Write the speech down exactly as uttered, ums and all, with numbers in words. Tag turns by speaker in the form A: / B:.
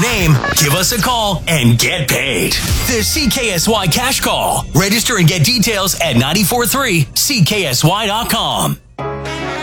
A: name, give us a call, and get paid. The C K S Y Cash Call. Register and get details at nine four three C K S Y dot com.